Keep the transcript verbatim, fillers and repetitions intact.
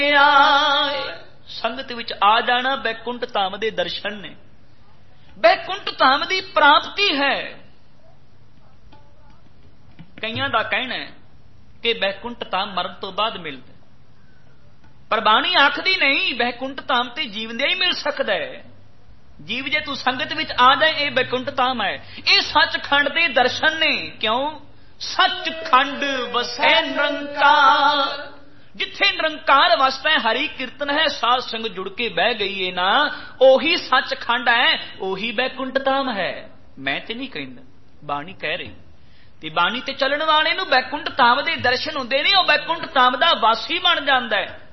ਆਏ। ਸੰਗਤ ਵਿੱਚ ਆ ਜਾਣਾ ਬੈਕੁੰਠ ਧਾਮ ਦੇ ਦਰਸ਼ਨ ਨੇ, ਬੈਕੁੰਠ ਧਾਮ ਦੀ ਪ੍ਰਾਪਤੀ ਹੈ। ਕਈਆਂ ਦਾ ਕਹਿਣਾ ਹੈ ਕਿ ਬੈਕੁੰਠ ਧਾਮ ਮਰਨ ਤੋਂ ਬਾਅਦ ਮਿਲਦਾ, ਪਰ ਬਾਣੀ ਆਖਦੀ ਨਹੀਂ ਬੈਕੁੰਠ ਧਾਮ ਤੇ ਜੀਵਦਿਆਂ ਹੀ ਮਿਲ ਸਕਦਾ ਹੈ। ਜੀਵ ਜੇ ਤੂੰ ਸੰਗਤ ਵਿੱਚ ਆ ਜਾਏ, ਇਹ ਬੈਕੁੰਠ ਧਾਮ ਹੈ। ਇਹ ਸੱਚਖੰਡ ਦੇ ਦਰਸ਼ਨ ਨੇ। ਕਿਉਂ? ਸੱਚਖੰਡ ਵਸੈ ਨਿਰੰਕਾਰ। ਜਿੱਥੇ ਨਿਰੰਕਾਰ ਵਸਦਾ ਹੈ, ਹਰੀ ਕੀਰਤਨ ਹੈ, ਸਾਧ ਸੰਗ ਜੁੜ ਕੇ ਬਹਿ ਗਈ ਹੈ ਨਾ, ਉਹੀ ਸੱਚਖੰਡ ਹੈ, ਉਹੀ ਬੈਕੁੰਠ ਧਾਮ ਹੈ। ਮੈਂ ਤੇ ਨਹੀਂ ਕਹਿੰਦਾ, ਬਾਣੀ ਕਹਿ ਰਹੀ। ਤੇ ਬਾਣੀ ਤੇ ਚੱਲਣ ਵਾਲੇ ਨੂੰ ਬੈਕੁੰਠ ਧਾਮ ਦੇ ਦਰਸ਼ਨ ਹੁੰਦੇ ਨੇ, ਉਹ ਬੈਕੁੰਠ ਧਾਮ ਦਾ ਵਾਸੀ ਬਣ ਜਾਂਦਾ ਹੈ।